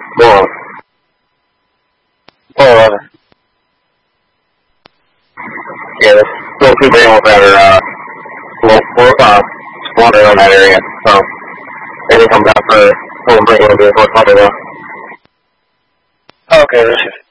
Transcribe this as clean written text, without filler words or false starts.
Well, 411. Yeah, there's still two vehicles that are, squatting on that area, so they can come back for home bringing the vehicle, probably will. Okay, that's it.